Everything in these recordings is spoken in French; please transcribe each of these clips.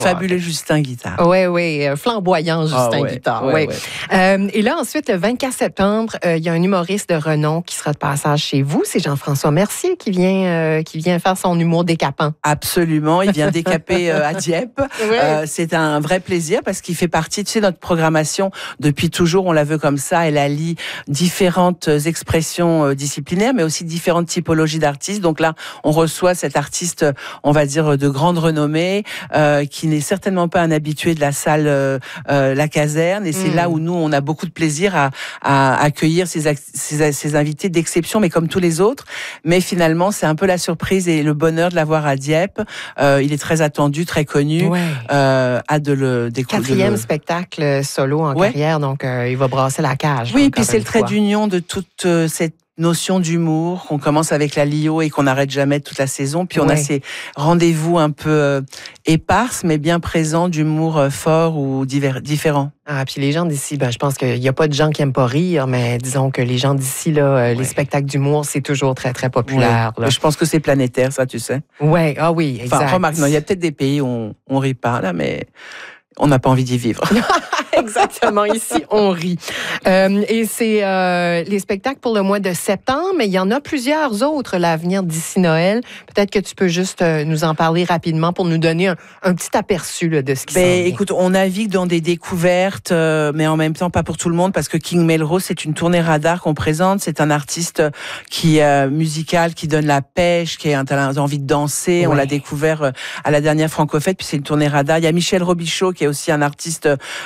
Fabuleux Justin Guitare. Oui, flamboyant Justin Guitare. Ouais. Et là, ensuite, le 24 septembre, il y a un humoriste de renom qui sera de passage chez vous. C'est Jean-François Mercier qui vient faire son humour décapant. Absolument. Il vient décaper à Dieppe. C'est un vrai plaisir parce qu'il fait partie, tu sais, notre programmation depuis toujours. On la veut comme ça. Elle allie différentes expressions disciplinaires, mais aussi différentes typologies d'artistes. Donc là, on reçoit cet artiste, on va dire, de grande renommée, qui n'est certainement pas un habitué de la salle La Caserne. Et c'est là où nous, on a beaucoup de plaisir à accueillir ces invités d'exception, mais comme tous les autres. Mais finalement, c'est un peu la surprise et le bonheur de l'avoir à Dieppe. Il est très attendu, très connu. Hâte de le découvrir. 4e spectacle solo en carrière, donc il va brasser la cage. Oui, puis c'est le trait d'union de toute cette notion d'humour qu'on commence avec la Lio et qu'on n'arrête jamais toute la saison. Puis on a ces rendez-vous un peu éparses, mais bien présents, d'humour fort ou différent. Ah, puis les gens d'ici, je pense qu'il n'y a pas de gens qui n'aiment pas rire, mais disons que les gens d'ici, les spectacles d'humour, c'est toujours très, très populaire. Je pense que c'est planétaire, ça, tu sais. Oui, exact. Enfin, remarque, il y a peut-être des pays où on rit pas, là, mais on n'a pas envie d'y vivre. Exactement, ici, on rit. Et c'est les spectacles pour le mois de septembre, mais il y en a plusieurs autres là, à venir d'ici Noël. Peut-être que tu peux juste nous en parler rapidement pour nous donner un petit aperçu là, de ce qui s'en vient. Écoute, on navigue dans des découvertes, mais en même temps pas pour tout le monde, parce que King Melrose, c'est une tournée radar qu'on présente. C'est un artiste qui est musical, qui donne la pêche, qui a envie de danser. On l'a découvert à la dernière Franco-Fête, puis c'est une tournée radar. Il y a Michel Robichaud, qui est aussi un artiste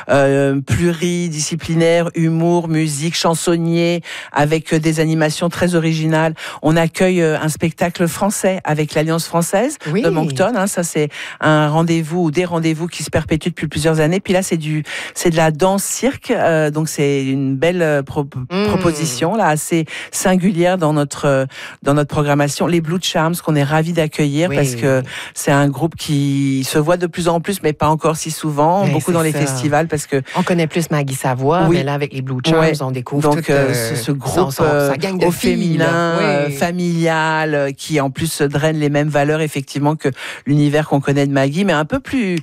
pluridisciplinaire, humour, musique, chansonnier, avec des animations très originales. On accueille un spectacle français avec l'Alliance française de Moncton. Ça, c'est un rendez-vous ou des rendez-vous qui se perpétuent depuis plusieurs années. Puis là, c'est de la danse-cirque. Donc, c'est une belle proposition, là, assez singulière dans notre programmation. Les Blue Charms, qu'on est ravis d'accueillir parce que c'est un groupe qui se voit de plus en plus, mais pas encore si souvent. Beaucoup dans les festivals parce que on connaît plus Maggie Savoie, mais là, avec les Blue Charms, on découvre ce groupe au féminin, familial, qui en plus draine les mêmes valeurs, effectivement, que l'univers qu'on connaît de Maggie, mais un peu plus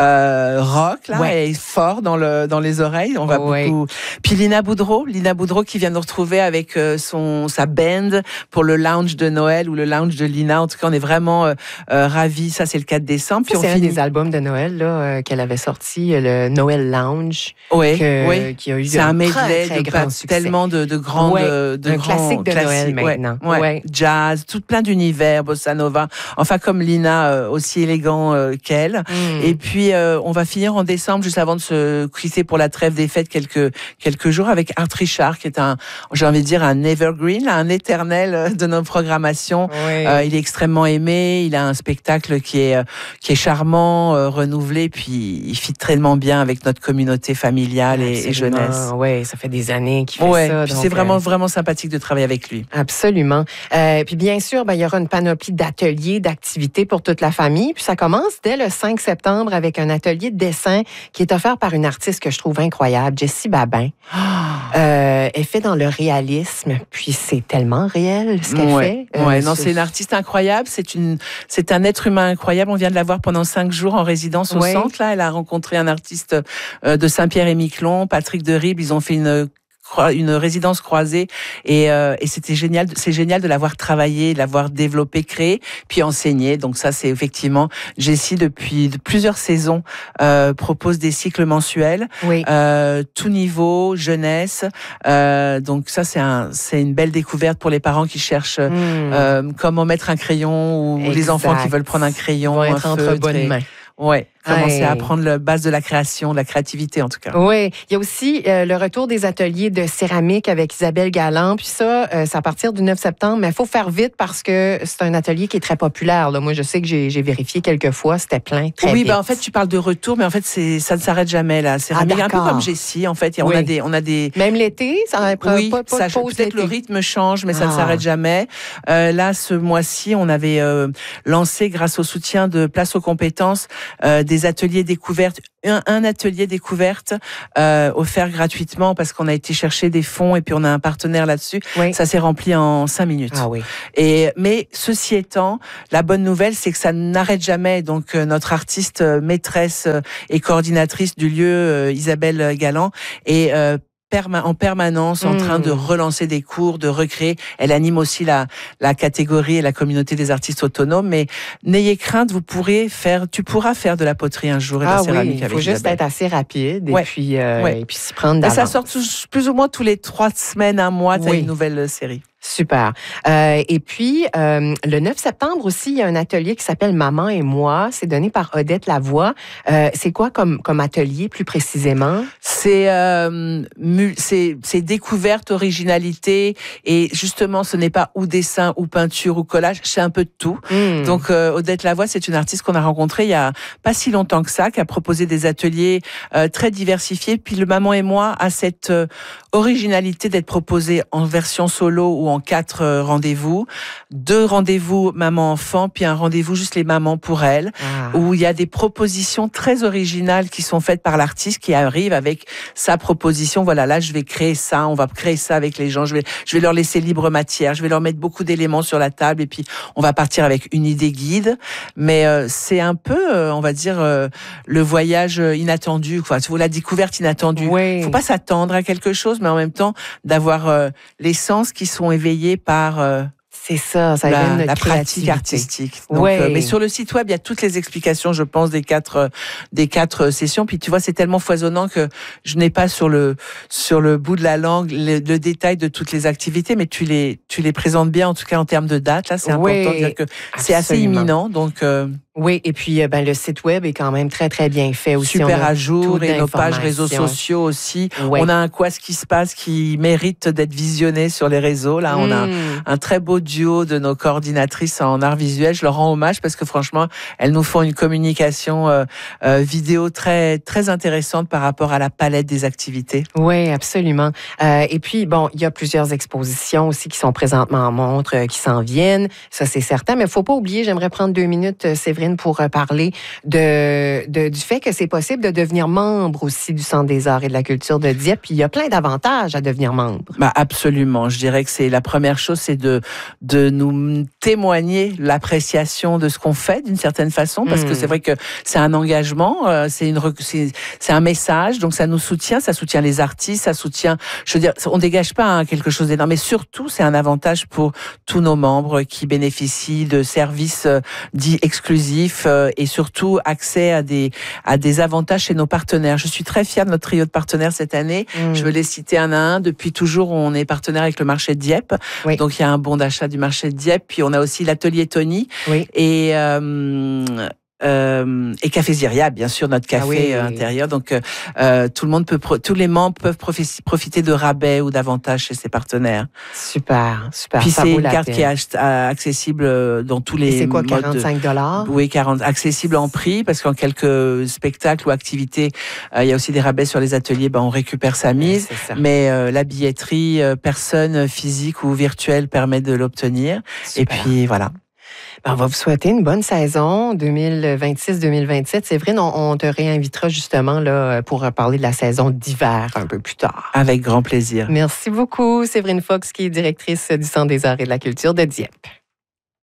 rock, là, et fort dans les oreilles. On va beaucoup. Puis Lina Boudreau qui vient nous retrouver avec sa band pour le lounge de Noël ou le lounge de Lina. En tout cas, on est vraiment ravis. Ça, c'est le 4 décembre. Puis c'est un des albums de Noël là, qu'elle avait sorti, le Noël Lounge. Qui a eu c'est un medley très grand succès. Tellement de grands un classique de Noël maintenant. Jazz, tout plein d'univers, bossa nova. Enfin, comme Lina, aussi élégant qu'elle. Et puis, on va finir en décembre, juste avant de se quitter pour la trêve des fêtes, quelques jours, avec Art Richard, qui est j'ai envie de dire, un evergreen, un éternel de notre programmation. Il est extrêmement aimé. Il a un spectacle qui est charmant, renouvelé, puis il fit tellement bien avec notre communauté familiale et jeunesse. Oui, ça fait des années qu'il fait ça. Puis c'est vraiment sympathique de travailler avec lui. Absolument. Puis bien sûr, il y aura une panoplie d'ateliers, d'activités pour toute la famille. Puis ça commence dès le 5 septembre avec un atelier de dessin qui est offert par une artiste que je trouve incroyable, Jessie Babin. Elle fait dans le réalisme, puis c'est tellement réel ce qu'elle fait. C'est une artiste incroyable. C'est un être humain incroyable. On vient de la voir pendant 5 jours en résidence au centre. Là, elle a rencontré un artiste de Saint-Pierre-et-Miquelon, Patrick Deribes. Ils ont fait une résidence croisée et c'était génial. C'est génial de l'avoir travaillé, de l'avoir développé, créé, puis enseigné. Donc ça, c'est effectivement Jessie depuis plusieurs saisons propose des cycles mensuels, tout niveau, jeunesse. Donc ça, c'est une belle découverte pour les parents qui cherchent comment mettre un crayon ou les enfants qui veulent prendre un crayon, être entre bonnes mains. Commencer à apprendre la base de la création, de la créativité en tout cas. Oui, il y a aussi le retour des ateliers de céramique avec Isabelle Galland. Puis ça, c'est à partir du 9 septembre, mais il faut faire vite parce que c'est un atelier qui est très populaire. Là. Moi, je sais que j'ai vérifié quelques fois, c'était plein, très vite. En fait, tu parles de retour, mais en fait, ça ne s'arrête jamais là. Céramique, un peu comme Jessie, en fait. On a des. Même l'été, ça peut-être le rythme change, mais ça ne s'arrête jamais. Là, ce mois-ci, on avait lancé, grâce au soutien de Place aux compétences, des ateliers découvertes, un atelier découverte offert gratuitement parce qu'on a été chercher des fonds et puis on a un partenaire là-dessus. Oui. Ça s'est rempli en 5 minutes. Ah oui. Mais ceci étant, la bonne nouvelle, c'est que ça n'arrête jamais. Donc notre artiste maîtresse et coordinatrice du lieu, Isabelle Galland, est en permanence en train de relancer des cours, de recréer. Elle anime aussi la catégorie et la communauté des artistes autonomes. Mais n'ayez crainte, tu pourras faire de la poterie un jour et de la céramique avec Isabelle. Il faut juste être assez rapide et puis s'y prendre d'avance. Et ça sort plus ou moins tous les 3 semaines, un mois, t'as une nouvelle série. Super. Et puis, le 9 septembre aussi, il y a un atelier qui s'appelle Maman et moi. C'est donné par Odette Lavoie. C'est quoi comme atelier, plus précisément? C'est découverte, originalité. Et justement, ce n'est pas ou dessin, ou peinture, ou collage. C'est un peu de tout. Donc, Odette Lavoie, c'est une artiste qu'on a rencontrée il y a pas si longtemps que ça, qui a proposé des ateliers très diversifiés. Puis le Maman et moi a cette originalité d'être proposé en version solo ou en 4 rendez-vous, 2 rendez-vous maman-enfant, puis un rendez-vous juste les mamans pour elles, où il y a des propositions très originales qui sont faites par l'artiste qui arrive avec sa proposition. Voilà, là je vais créer ça, on va créer ça avec les gens, je vais leur laisser libre matière, je vais leur mettre beaucoup d'éléments sur la table et puis on va partir avec une idée guide. Mais c'est un peu, on va dire, le voyage inattendu, quoi. La découverte inattendue. Oui. Faut pas s'attendre à quelque chose, mais en même temps d'avoir les sens qui sont éveillés par c'est ça la pratique artistique. Donc, mais sur le site web, il y a toutes les explications, je pense, des quatre sessions. Puis tu vois, c'est tellement foisonnant que je n'ai pas sur le bout de la langue le détail de toutes les activités, mais tu les présentes bien, en tout cas en termes de date. Là, c'est important de dire que c'est assez imminent. Donc oui, et puis le site web est quand même très, très bien fait aussi. Super à jour, et nos pages réseaux sociaux aussi. Ouais. On a un Quoi ce qui se passe qui mérite d'être visionné sur les réseaux. Là, on a un très beau duo de nos coordinatrices en art visuel. Je leur rends hommage parce que franchement, elles nous font une communication vidéo très, très intéressante par rapport à la palette des activités. Oui, absolument. Et puis, bon, il y a plusieurs expositions aussi qui sont présentement en montre, qui s'en viennent. Ça, c'est certain. Mais il ne faut pas oublier, j'aimerais prendre 2 minutes, Séverine, pour parler du fait que c'est possible de devenir membre aussi du Centre des arts et de la culture de Dieppe. Puis il y a plein d'avantages à devenir membre. Absolument. Je dirais que c'est la première chose, c'est de nous témoigner l'appréciation de ce qu'on fait d'une certaine façon, parce que c'est vrai que c'est un engagement, c'est un message, donc ça nous soutient, ça soutient les artistes, ça soutient, je veux dire, on dégage pas quelque chose d'énorme, mais surtout c'est un avantage pour tous nos membres qui bénéficient de services dits exclusifs et surtout accès à des avantages chez nos partenaires. Je suis très fière de notre trio de partenaires cette année. Je veux les citer un à un. Depuis toujours, on est partenaire avec le marché de Dieppe. Oui. Donc, il y a un bon d'achat du marché de Dieppe. Puis, on a aussi l'atelier Tony. Oui. Et Café Ziria, bien sûr, notre café intérieur. Donc, tous les membres peuvent profiter de rabais ou d'avantages chez ses partenaires. Super. Puis c'est une carte qui est accessible dans tous les. Et c'est quoi, 45 $? Oui, accessible en prix, parce qu'en quelques spectacles ou activités, il y a aussi des rabais sur les ateliers. On récupère sa mise, mais la billetterie, personne physique ou virtuelle permet de l'obtenir. Super. Et puis voilà. On va vous souhaiter une bonne saison 2026-2027. Séverine, on te réinvitera justement là, pour parler de la saison d'hiver un peu plus tard. Avec grand plaisir. Merci beaucoup, Séverine Fox, qui est directrice du Centre des arts et de la culture de Dieppe.